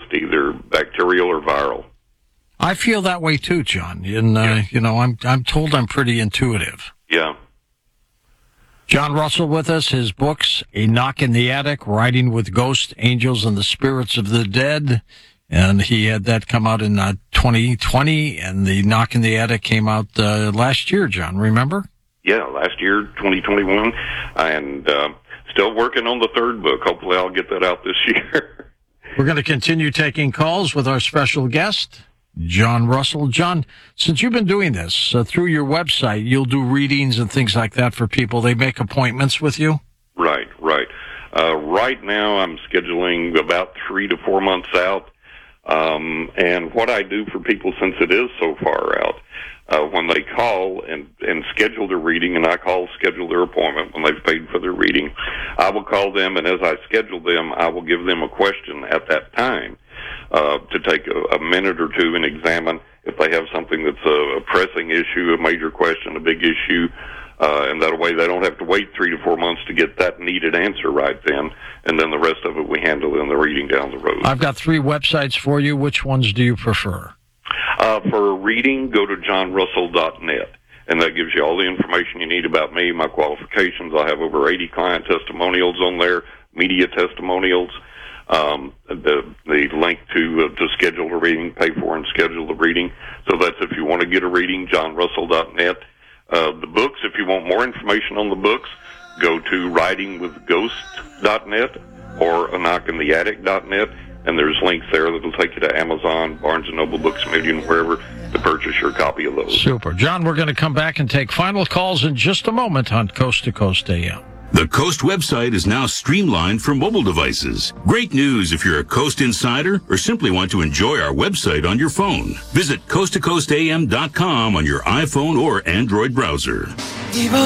either bacterial or viral. I feel that way too, John. And I'm told I'm pretty intuitive. Yeah. John Russell with us, his books, A Knock in the Attic, Writing with Ghosts, Angels, and the Spirits of the Dead. And he had that come out in 2020, and The Knock in the Attic came out last year, John, remember? Yeah, last year, 2021, and still working on the third book. Hopefully I'll get that out this year. We're going to continue taking calls with our special guest, John Russell. John, since you've been doing this through your website, you'll do readings and things like that for people. They make appointments with you? Right. Right now I'm scheduling about 3 to 4 months out. And what I do for people, since it is so far out, when they call and schedule their reading, and I schedule their appointment when they've paid for their reading, I will call them, and as I schedule them, I will give them a question at that time to take a minute or two and examine if they have something that's a pressing issue, a major question, a big issue, and that way they don't have to wait 3 to 4 months to get that needed answer right then, and then the rest of it we handle in the reading down the road. I've got 3 websites for you. Which ones do you prefer? For reading, go to johnrussell.net, and that gives you all the information you need about me, my qualifications. I have over 80 client testimonials on there, media testimonials, the link to schedule a reading, pay for and schedule the reading. So that's if you want to get a reading, johnrussell.net. The books, if you want more information on the books, go to writingwithghosts.net or aknockintheattic.net, and there's links there that'll take you to Amazon, Barnes & Noble, Books A Million, wherever, to purchase your copy of those. Super. John, we're going to come back and take final calls in just a moment on Coast to Coast AM. The Coast website is now streamlined for mobile devices. Great news if you're a Coast insider or simply want to enjoy our website on your phone. Visit coasttocoastam.com on your iPhone or Android browser.